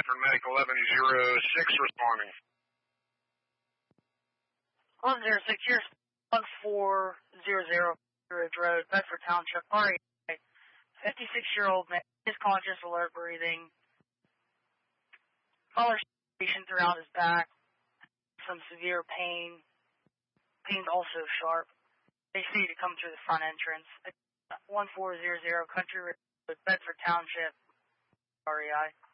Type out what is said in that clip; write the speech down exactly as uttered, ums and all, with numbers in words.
For Medic eleven zero six responding. eleven zero six, here's one four zero zero Ridge Road, Bedford Township, R A. fifty-six-year-old man, is conscious, alert, breathing. Collar station throughout his back. Some severe pain. Pain's also sharp. They see to come through the front entrance. one four zero zero Country Road, Bedford Township, R E I.